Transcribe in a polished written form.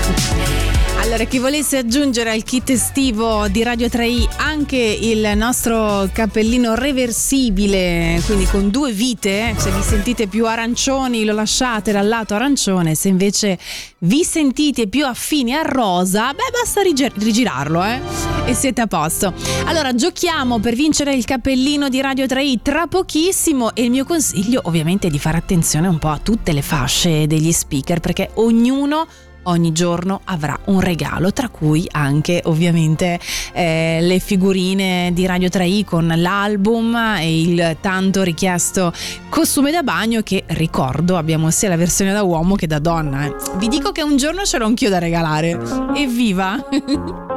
Allora, chi volesse aggiungere al kit estivo di Radio 3i anche il nostro cappellino reversibile, quindi con 2 vite, se vi sentite più arancioni lo lasciate dal lato arancione, se invece vi sentite più affini al rosa, basta rigirarlo e siete a posto. Allora, giochiamo per vincere il cappellino di Radio 3i tra pochissimo, e il mio consiglio ovviamente è di fare attenzione un po' a tutte le fasce degli speaker, perché ogni giorno avrà un regalo, tra cui anche ovviamente le figurine di Radio 3i con l'album e il tanto richiesto costume da bagno, che ricordo abbiamo sia la versione da uomo che da donna. Vi dico che un giorno ce l'ho anch'io da regalare. Evviva!